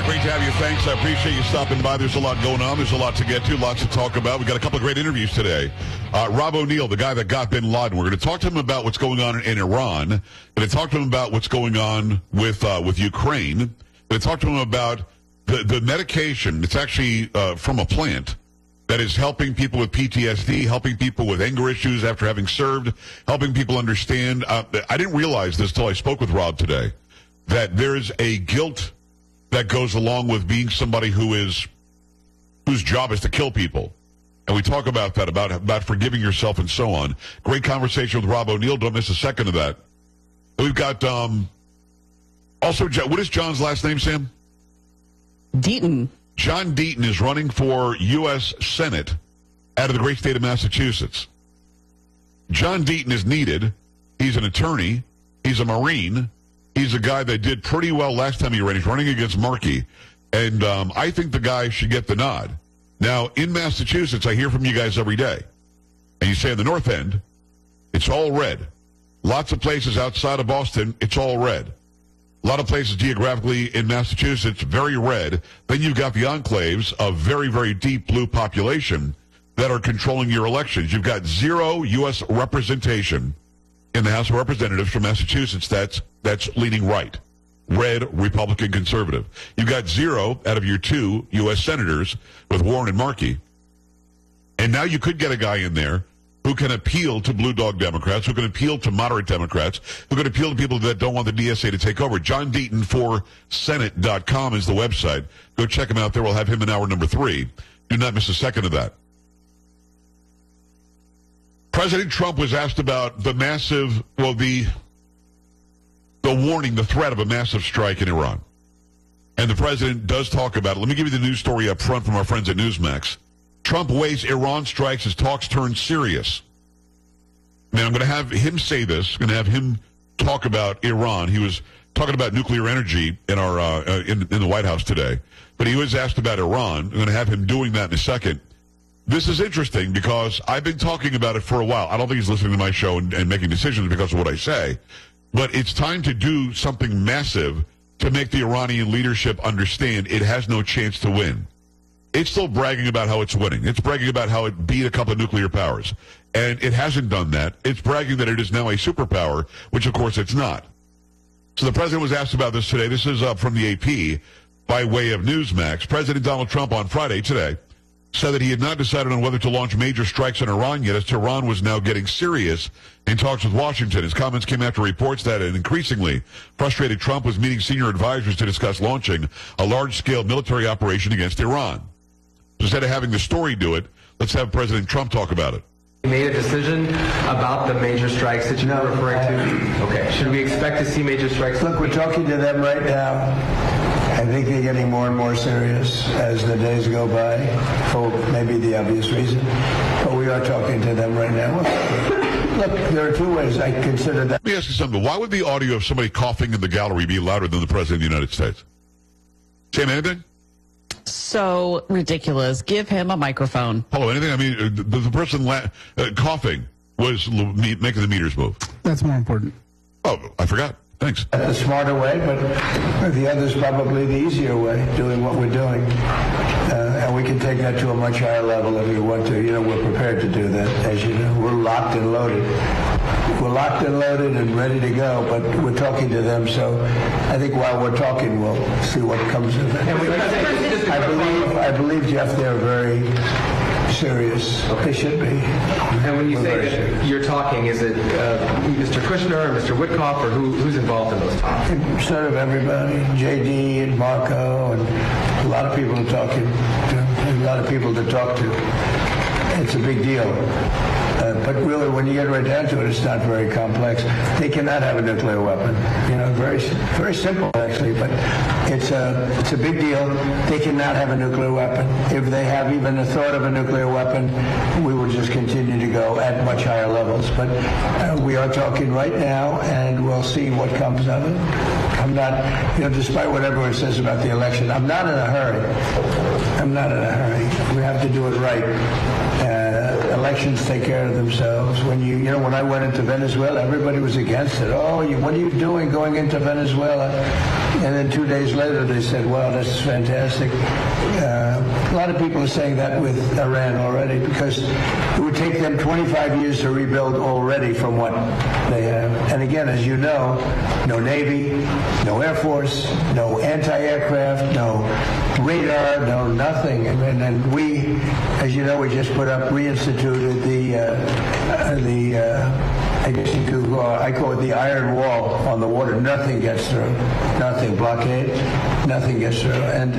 Great to have you. Thanks. I appreciate you stopping by. There's a lot going on. There's a lot to get to, lots to talk about. We've got a couple of great interviews today. Rob O'Neill, the guy that got bin Laden. We're going to talk to him about what's going on in Iran. We're going to talk to him about what's going on with Ukraine. We're going to talk to him about the medication. It's actually from a plant that is helping people with PTSD, helping people with anger issues after having served, helping people understand. I didn't realize this till I spoke with Rob today, that there's a guilt that goes along with being somebody whose job is to kill people. And we talk about that, about forgiving yourself and so on. Great conversation with Rob O'Neill. Don't miss a second of that. We've got, also, what is John's last name, Sam? Deaton. John Deaton is running for U.S. Senate out of the great state of Massachusetts. John Deaton is needed. He's an attorney. He's a Marine. He's a guy that did pretty well last time he ran. He's running against Markey. And I think the guy should get the nod. Now, in Massachusetts, I hear from you guys every day. And you say in the North End, it's all red. Lots of places outside of Boston, it's all red. A lot of places geographically in Massachusetts, very red. Then you've got the enclaves of very, very deep blue population that are controlling your elections. You've got zero U.S. representation in the House of Representatives from Massachusetts that's leaning right. Red, Republican, conservative. You've got zero out of your two U.S. senators with Warren and Markey. And now you could get a guy in there who can appeal to blue dog Democrats, who can appeal to moderate Democrats, who can appeal to people that don't want the DSA to take over. John Deaton for Senate.com is the website. Go check him out there. We'll have him in hour number 3. Do not miss a second of that. President Trump was asked about the massive, the warning, the threat of a massive strike in Iran. And the president does talk about it. Let me give you the news story up front from our friends at Newsmax. Trump weighs Iran strikes as talks turn serious. Now, I'm going to have him say this. I'm going to have him talk about Iran. He was talking about nuclear energy in our in the White House today. But he was asked about Iran. I'm going to have him doing that in a second. This is interesting because I've been talking about it for a while. I don't think he's listening to my show and making decisions because of what I say. But it's time to do something massive to make the Iranian leadership understand it has no chance to win. It's still bragging about how it's winning. It's bragging about how it beat a couple of nuclear powers. And it hasn't done that. It's bragging that it is now a superpower, which, of course, it's not. So the president was asked about this today. This is from the AP by way of Newsmax. President Donald Trump on Friday today said that he had not decided on whether to launch major strikes on Iran yet, as Tehran was now getting serious in talks with Washington. His comments came after reports that an increasingly frustrated Trump was meeting senior advisors to discuss launching a large-scale military operation against Iran. So instead of having the story do it, let's have President Trump talk about it. You made a decision about the major strikes that you were referring to? Okay. Should we expect to see major strikes? Look, we're talking to them right now. I think they're getting more and more serious as the days go by, for maybe the obvious reason. But we are talking to them right now. Look, there are two ways I consider that. Let me ask you something. Why would the audio of somebody coughing in the gallery be louder than the President of the United States? Sam, anything? So ridiculous. Give him a microphone. Hello, anything? I mean, the person coughing was making the meters move. That's more important. Oh, I forgot. Thanks. The smarter way, but the other's probably the easier way, doing what we're doing. And we can take that to a much higher level if we want to. You know, we're prepared to do that, as you know. We're locked and loaded. We're locked and loaded and ready to go, but we're talking to them, so I think while we're talking, we'll see what comes of it. I believe, Jeff, they're very serious. They should be. And when you say that you're talking, is it Mr. Kushner or Mr. Witkoff, or who's involved in those talks? Sort of everybody. JD and Marco and a lot of people to talk to. It's a big deal. But really, when you get right down to it, it's not very complex. They cannot have a nuclear weapon. You know, very, very simple actually. But it's a big deal. They cannot have a nuclear weapon. If they have even a thought of a nuclear weapon, we will just continue to go at much higher levels. But we are talking right now, and we'll see what comes of it. I'm not, despite what everyone says about the election, I'm not in a hurry. We have to do it right. elections take care of themselves. When when I went into Venezuela, everybody was against it. Oh, what are you doing going into Venezuela? And then 2 days later, they said, "Wow, this is fantastic." A lot of people are saying that with Iran already, because it would take them 25 years to rebuild already from what they have. And again, as you know, no Navy, no Air Force, no anti-aircraft, no radar, no nothing. And we, as you know, we just reinstituted I guess you could, I call it the iron wall on the water. Nothing gets through. Nothing. Blockade. Nothing gets through. And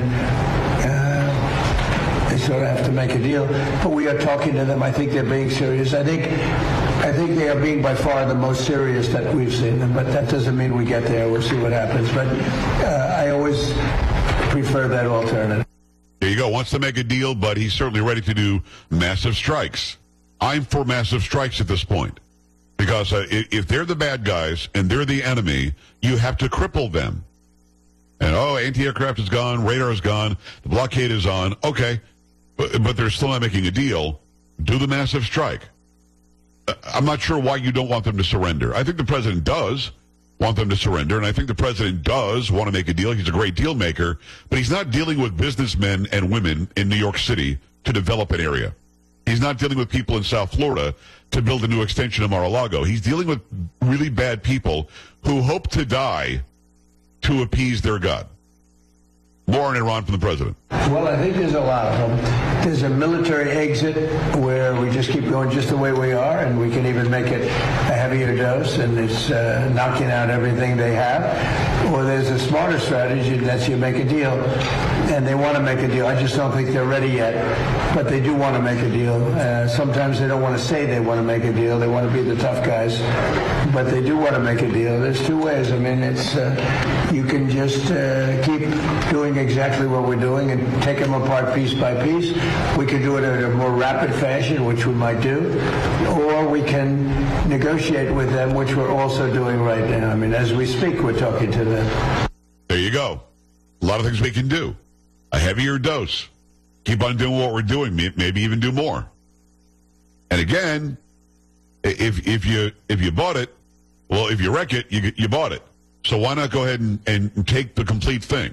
they sort of have to make a deal. But we are talking to them. I think they're being serious. I think they are being by far the most serious that we've seen them. But that doesn't mean we get there. We'll see what happens. But I always prefer that alternative. There you go. Wants to make a deal, but he's certainly ready to do massive strikes. I'm for massive strikes at this point. Because if they're the bad guys and they're the enemy, you have to cripple them. And, anti-aircraft is gone, radar is gone, the blockade is on. Okay, but they're still not making a deal. Do the massive strike. I'm not sure why you don't want them to surrender. I think the president does want them to surrender, and I think the president does want to make a deal. He's a great deal maker, but he's not dealing with businessmen and women in New York City to develop an area. He's not dealing with people in South Florida to build a new extension of Mar-a-Lago. He's dealing with really bad people who hope to die to appease their God. More on Iran from the president. Well, I think there's a lot of them. There's a military exit where we just keep going just the way we are, and we can even make it a heavier dose, and it's knocking out everything they have. Or there's a smarter strategy, that's you make a deal, and they want to make a deal. I just don't think they're ready yet, but they do want to make a deal. Sometimes they don't want to say they want to make a deal. They want to be the tough guys, but they do want to make a deal. There's two ways. I mean, it's you can just keep doing exactly what we're doing and take them apart piece by piece. We can do it in a more rapid fashion, which we might do, or we can negotiate with them, which we're also doing right now. I mean, as we speak, we're talking to them. There you go. A lot of things we can do. A heavier dose. Keep on doing what we're doing, maybe even do more. And again, if you bought it, well, if you wreck it, you bought it. So why not go ahead and take the complete thing?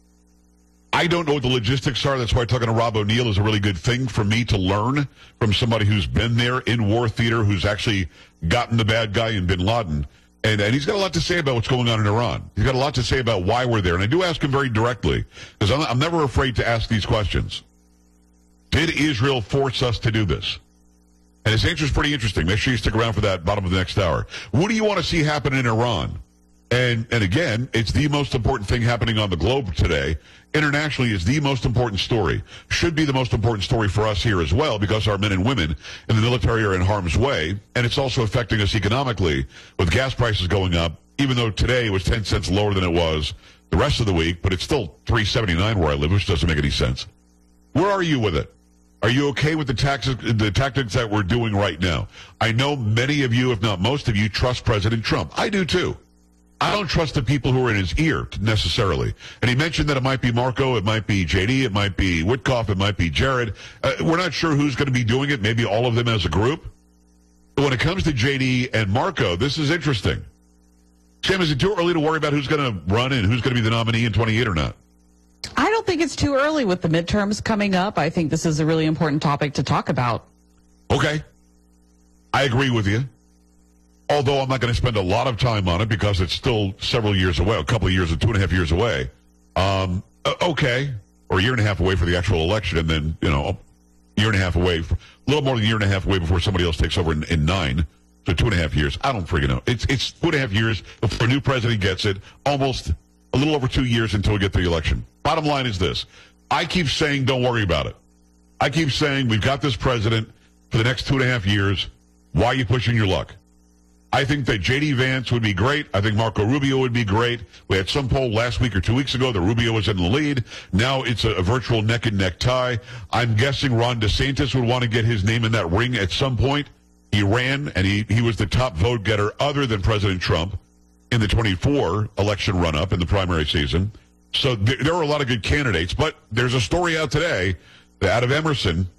I don't know what the logistics are. That's why talking to Rob O'Neill is a really good thing for me to learn from somebody who's been there in war theater, who's actually gotten the bad guy in bin Laden. And he's got a lot to say about what's going on in Iran. He's got a lot to say about why we're there. And I do ask him very directly, because I'm never afraid to ask these questions. Did Israel force us to do this? And his answer is pretty interesting. Make sure you stick around for that bottom of the next hour. What do you want to see happen in Iran? And again, it's the most important thing happening on the globe today. Internationally, is the most important story. Should be the most important story for us here as well, because our men and women in the military are in harm's way. And it's also affecting us economically with gas prices going up, even though today it was 10 cents lower than it was the rest of the week, but it's still $3.79 where I live, which doesn't make any sense. Where are you with it? Are you okay with the tactics that we're doing right now? I know many of you, if not most of you, trust President Trump. I do too. I don't trust the people who are in his ear necessarily. And he mentioned that it might be Marco, it might be JD, it might be Witkoff, it might be Jared. We're not sure who's going to be doing it, maybe all of them as a group. But when it comes to JD and Marco, this is interesting. Sam, is it too early to worry about who's going to run and who's going to be the nominee in 28 or not? I don't think it's too early with the midterms coming up. I think this is a really important topic to talk about. Okay. I agree with you. Although I'm not going to spend a lot of time on it because it's still several years away, a couple of years or 2.5 years away. Okay. Or a year and a half away for the actual election, and then, a year and a half away, a little more than a year and a half away before somebody else takes over in 9. So 2.5 years. I don't freaking know. It's 2.5 years before a new president gets it, almost a little over 2 years until we get to the election. Bottom line is this. I keep saying don't worry about it. I keep saying we've got this president for the next 2.5 years. Why are you pushing your luck? I think that J.D. Vance would be great. I think Marco Rubio would be great. We had some poll last week or 2 weeks ago that Rubio was in the lead. Now it's a virtual neck-and-neck tie. I'm guessing Ron DeSantis would want to get his name in that ring at some point. He ran, and he was the top vote getter other than President Trump in the 24 election run-up in the primary season. So there are a lot of good candidates. But there's a story out today out of Emerson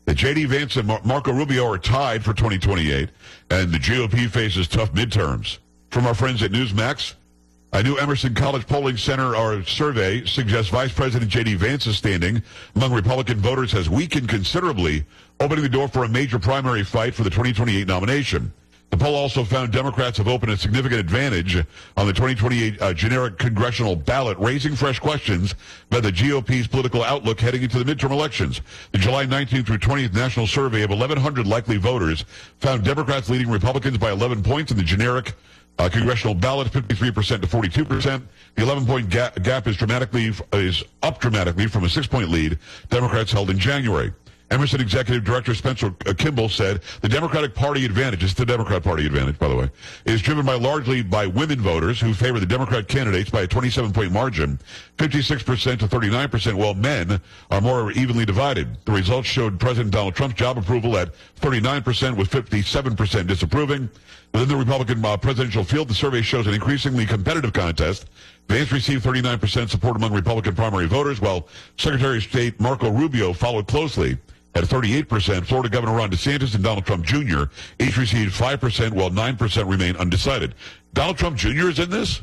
that J.D. Vance and Marco Rubio are tied for 2028, and the GOP faces tough midterms. From our friends at Newsmax, a new Emerson College Polling Center survey suggests Vice President J.D. Vance's standing among Republican voters has weakened considerably, opening the door for a major primary fight for the 2028 nomination. The poll also found Democrats have opened a significant advantage on the 2028 generic congressional ballot, raising fresh questions about the GOP's political outlook heading into the midterm elections. The July 19th through 20th national survey of 1,100 likely voters found Democrats leading Republicans by 11 points in the generic congressional ballot, 53% to 42%. The 11-point gap is up dramatically from a 6-point lead Democrats held in January. Emerson Executive Director Spencer Kimball said the Democratic Party advantage, it's the Democrat Party advantage, by the way, is driven largely by women voters who favor the Democrat candidates by a 27-point margin, 56% to 39%, while men are more evenly divided. The results showed President Donald Trump's job approval at 39%, with 57% disapproving. Within the Republican presidential field, the survey shows an increasingly competitive contest. Vance received 39% support among Republican primary voters, while Secretary of State Marco Rubio followed closely at 38%. Florida Governor Ron DeSantis and Donald Trump Jr. each received 5%, while 9% remain undecided. Donald Trump Jr. is in this?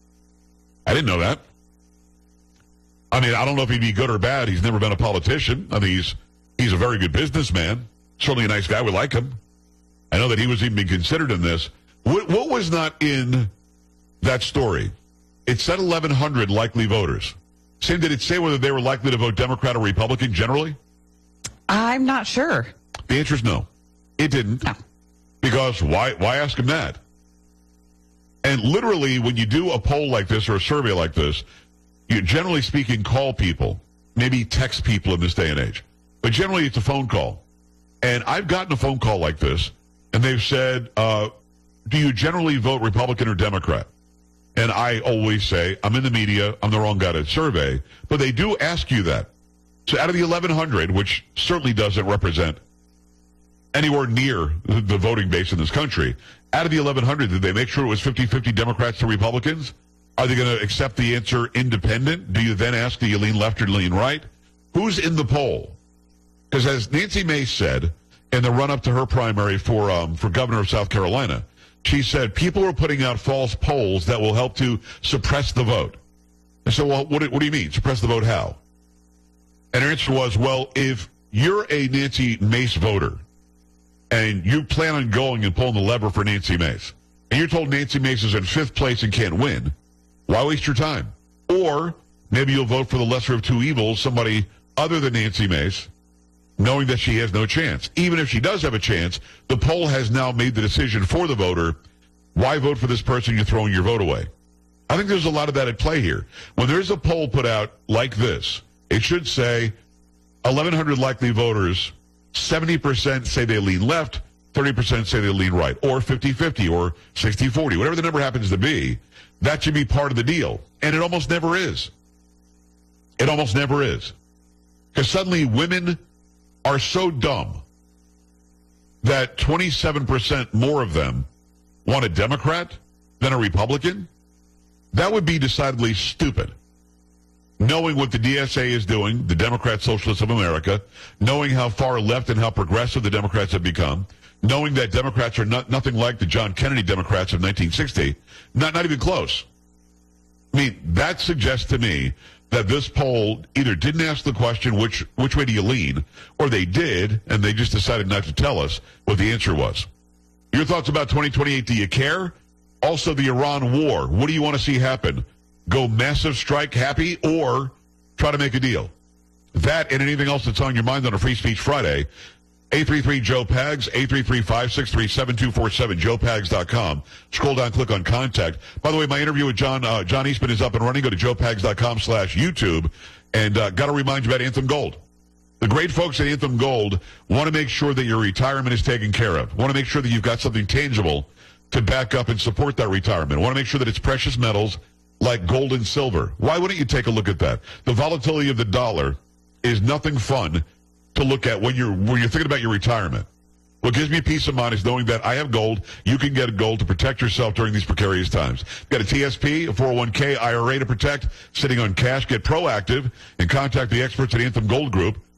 I didn't know that. I mean, I don't know if he'd be good or bad. He's never been a politician. I mean, he's a very good businessman. Certainly a nice guy. We like him. I know that he was even being considered in this. What was not in that story? It said 1,100 likely voters. Sam, did it say whether they were likely to vote Democrat or Republican generally? I'm not sure. The answer is no. It didn't. No. Because why ask them that? And literally, when you do a poll like this or a survey like this, you generally speaking call people, maybe text people in this day and age. But generally, it's a phone call. And I've gotten a phone call like this, and they've said, do you generally vote Republican or Democrat? And I always say, I'm in the media, I'm the wrong guy to survey. But they do ask you that. So out of the 1,100, which certainly doesn't represent anywhere near the voting base in this country, out of the 1,100, did they make sure it was 50-50 Democrats to Republicans? Are they going to accept the answer independent? Do you then ask, do you lean left or lean right? Who's in the poll? Because as Nancy Mace said in the run-up to her primary for governor of South Carolina, she said people are putting out false polls that will help to suppress the vote. And so, well, what do you mean? Suppress the vote how? And her answer was, well, if you're a Nancy Mace voter and you plan on going and pulling the lever for Nancy Mace, and you're told Nancy Mace is in 5th place and can't win, why waste your time? Or maybe you'll vote for the lesser of two evils, somebody other than Nancy Mace, knowing that she has no chance. Even if she does have a chance, the poll has now made the decision for the voter. Why vote for this person? You're throwing your vote away. I think there's a lot of that at play here. When there's a poll put out like this, it should say 1,100 likely voters, 70% say they lean left, 30% say they lean right, or 50-50, or 60-40, whatever the number happens to be. That should be part of the deal. And it almost never is. It almost never is. Because suddenly women are so dumb that 27% more of them want a Democrat than a Republican. That would be decidedly stupid. Knowing what the DSA is doing, the Democrat Socialists of America, knowing how far left and how progressive the Democrats have become, knowing that Democrats are nothing like the John Kennedy Democrats of 1960, not even close. I mean, that suggests to me that this poll either didn't ask the question, which way do you lean, or they did, and they just decided not to tell us what the answer was. Your thoughts about 2028, do you care? Also, the Iran war, what do you want to see happen? Go massive strike happy, or try to make a deal? That and anything else that's on your mind on a Free Speech Friday. 833-JOE-PAGS, 833-563-7247, joepags.com. Scroll down, click on contact. By the way, my interview with John Eastman is up and running. Go to joepags.com/YouTube. And got to remind you about Anthem Gold. The great folks at Anthem Gold want to make sure that your retirement is taken care of. Want to make sure that you've got something tangible to back up and support that retirement. Want to make sure that it's precious metals like gold and silver. Why wouldn't you take a look at that? The volatility of the dollar is nothing fun to look at when you're thinking about your retirement. What gives me peace of mind is knowing that I have gold. You can get gold to protect yourself during these precarious times. Got a TSP, a 401k, IRA to protect, sitting on cash. Get proactive and contact the experts at Anthem Gold Group.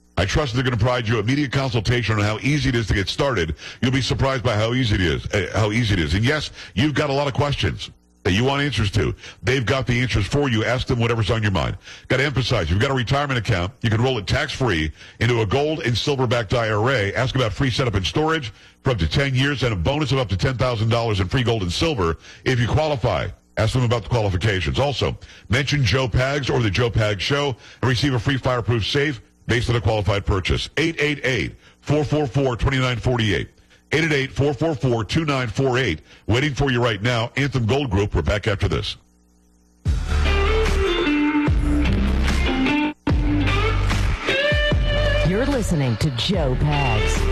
I trust they're going to provide you immediate consultation on how easy it is to get started. You'll be surprised by how easy it is. And yes, you've got a lot of questions that you want answers to. They've got the answers for you. Ask them whatever's on your mind. Got to emphasize, you've got a retirement account. You can roll it tax-free into a gold and silver-backed IRA. Ask about free setup and storage for up to 10 years and a bonus of up to $10,000 in free gold and silver if you qualify. Ask them about the qualifications. Also, mention Joe Pags or the Joe Pags Show and receive a free fireproof safe based on a qualified purchase. 888-444-2948. 888-444-2948. Waiting for you right now. Anthem Gold Group. We're back after this. You're listening to Joe Pags.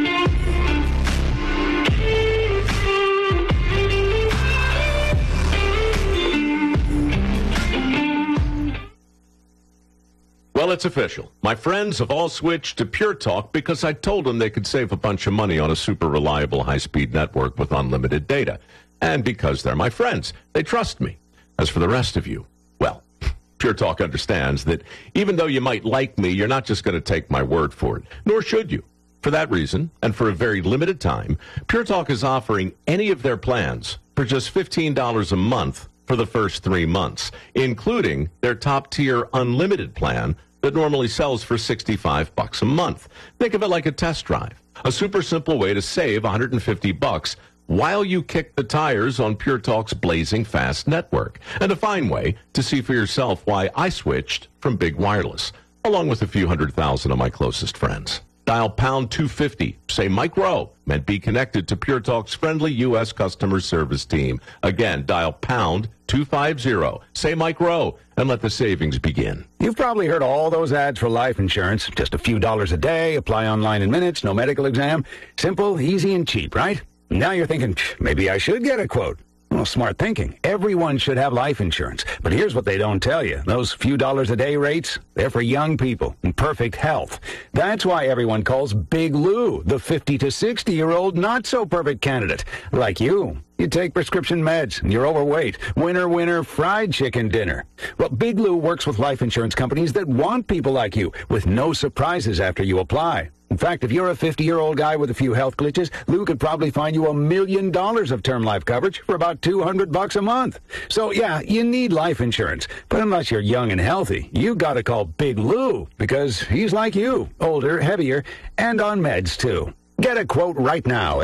Well, it's official. My friends have all switched to Pure Talk because I told them they could save a bunch of money on a super reliable high-speed network with unlimited data. And because they're my friends, they trust me. As for the rest of you, well, Pure Talk understands that even though you might like me, you're not just going to take my word for it, nor should you. For that reason, and for a very limited time, Pure Talk is offering any of their plans for just $15 a month for the first 3 months, including their top-tier unlimited plan that normally sells for $65 a month. Think of it like a test drive, a super simple way to save $150 while you kick the tires on Pure Talk's blazing fast network, and a fine way to see for yourself why I switched from Big Wireless, along with a few 100,000 of my closest friends. Dial pound 250, say Mike Rowe, and be connected to Pure Talk's friendly U.S. customer service team. Again, dial pound 250, say Mike Rowe, and let the savings begin. You've probably heard all those ads for life insurance. Just a few dollars a day, apply online in minutes, no medical exam. Simple, easy, and cheap, right? Now you're thinking, maybe I should get a quote. Well, smart thinking. Everyone should have life insurance. But here's what they don't tell you. Those few dollars a day rates, they're for young people in perfect health. That's why everyone calls Big Lou the 50 to 60-year-old not-so-perfect candidate. Like you. You take prescription meds, and you're overweight. Winner, winner, fried chicken dinner. Well, Big Lou works with life insurance companies that want people like you, with no surprises after you apply. In fact, if you're a 50-year-old guy with a few health glitches, Lou could probably find you $1 million of term life coverage for about $200 a month. So, yeah, you need life insurance. But unless you're young and healthy, you gotta call Big Lou, because he's like you, older, heavier, and on meds, too. Get a quote right now at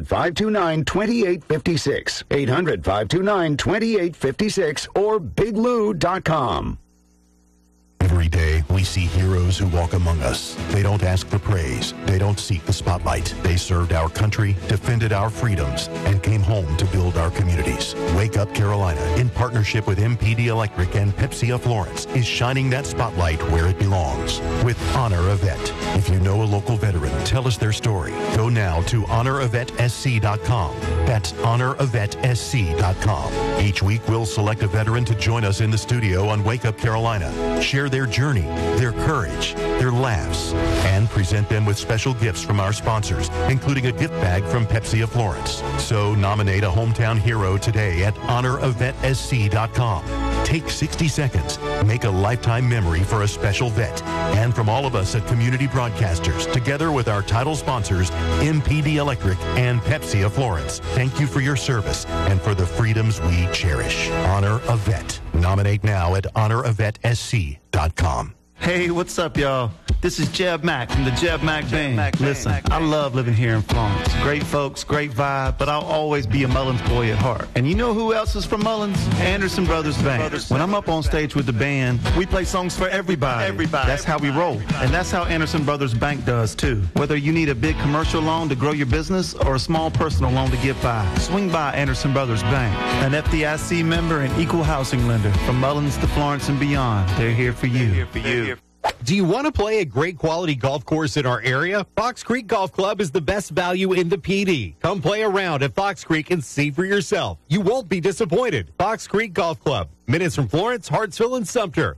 800-529-2856, 800-529-2856, or biglou.com. Every day, we see heroes who walk among us. They don't ask for praise. They don't seek the spotlight. They served our country, defended our freedoms, and came home to build our communities. Wake Up Carolina, in partnership with MPD Electric and Pepsi of Florence, is shining that spotlight where it belongs with Honor a Vet. If you know a local veteran, tell us their story. Go now to honoravetSC.com. That's honoravetSC.com. Each week, we'll select a veteran to join us in the studio on Wake Up Carolina. Share their journey, their courage, their laughs, and present them with special gifts from our sponsors, including a gift bag from Pepsi of Florence. So nominate a hometown hero today at honoravetSC.com. Take 60 seconds. Make a lifetime memory for a special vet. And from all of us at Community Broadcasters, together with our title sponsors, MPD Electric and Pepsi of Florence, thank you for your service and for the freedoms we cherish. Honor a Vet. Nominate now at honoravetSC.com. Hey, what's up, y'all? This is Jeb Mack from the Jeb Mack Band. Listen, I love living here in Florence. Great folks, great vibe, but I'll always be a Mullins boy at heart. And you know who else is from Mullins? Anderson Brothers Band. When I'm up on stage with the band, we play songs for everybody. That's how we roll. And that's how Anderson Brothers Bank does, too. Whether you need a big commercial loan to grow your business or a small personal loan to get by, swing by Anderson Brothers Bank. An FDIC member and equal housing lender. From Mullins to Florence and beyond, they're here for you. Do you want to play a great quality golf course in our area? Fox Creek Golf Club is the best value in the PD. Come play around at Fox Creek and see for yourself. You won't be disappointed. Fox Creek Golf Club. Minutes from Florence, Hartsville, and Sumter.